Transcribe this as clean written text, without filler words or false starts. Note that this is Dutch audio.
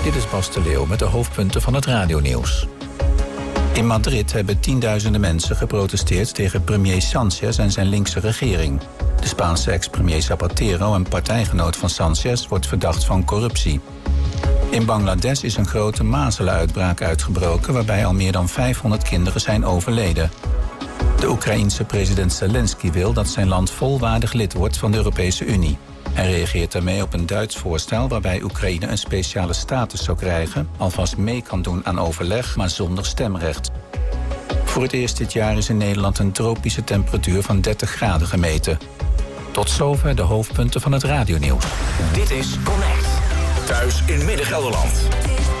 Dit is Bas de Leeuw met de hoofdpunten van het radionieuws. In Madrid hebben tienduizenden mensen geprotesteerd tegen premier Sánchez en zijn linkse regering. De Spaanse ex-premier Zapatero, een partijgenoot van Sánchez, wordt verdacht van corruptie. In Bangladesh is een grote mazelenuitbraak uitgebroken waarbij al meer dan 500 kinderen zijn overleden. De Oekraïense president Zelensky wil dat zijn land volwaardig lid wordt van de Europese Unie. Hij reageert daarmee op een Duits voorstel waarbij Oekraïne een speciale status zou krijgen, alvast mee kan doen aan overleg, maar zonder stemrecht. Voor het eerst dit jaar is in Nederland een tropische temperatuur van 30 graden gemeten. Tot zover de hoofdpunten van het radionieuws. Dit is Connect. Thuis in Midden-Gelderland.